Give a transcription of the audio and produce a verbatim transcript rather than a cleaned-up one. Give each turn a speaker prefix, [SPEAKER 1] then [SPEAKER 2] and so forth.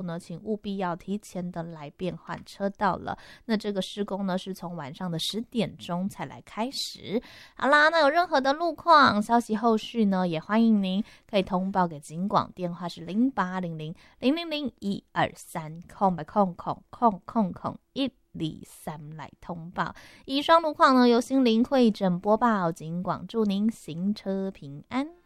[SPEAKER 1] 呢，请务必要提前的来变换车道了。那这个施工呢，是从晚上的十点钟才来开始。好啦，那有任何的路况消息后续呢，也欢迎您可以通报给警广，电话是零八零零零零零一二三空白空空空空空一二三来通报。以上路况呢，由心灵会诊播报，警广祝您行车平安。